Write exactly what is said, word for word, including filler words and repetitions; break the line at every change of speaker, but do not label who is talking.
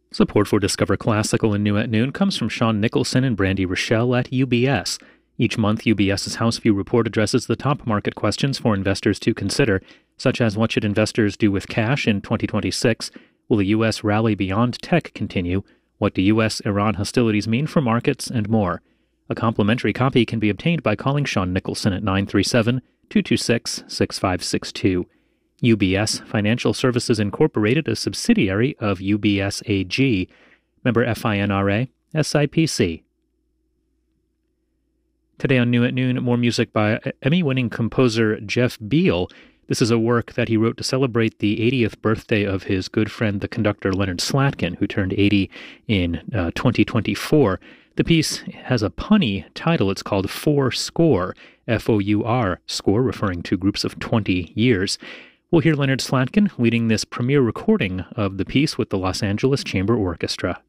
Support for Discover Classical and New at Noon comes from Sean Nicholson and Brandy Rochelle at U B S. Each month, UBS's Houseview report addresses the top market questions for investors to consider, such as what should investors do with cash in twenty twenty-six? Will the U S rally beyond tech continue? What do U S Iran hostilities mean for markets? And more. A complimentary copy can be obtained by calling Sean Nicholson at nine three seven, two two six, six five six two. U B S Financial Services Incorporated, a subsidiary of U B S A G, member FINRA, S I P C. Today on New at Noon, more music by Emmy-winning composer Jeff Beal. This is a work that he wrote to celebrate the eightieth birthday of his good friend, the conductor Leonard Slatkin, who turned eighty in uh, twenty twenty-four. The piece has a punny title. It's called Four Score, F O U R, score, referring to groups of twenty years. We'll hear Leonard Slatkin leading this premiere recording of the piece with the Los Angeles Chamber Orchestra.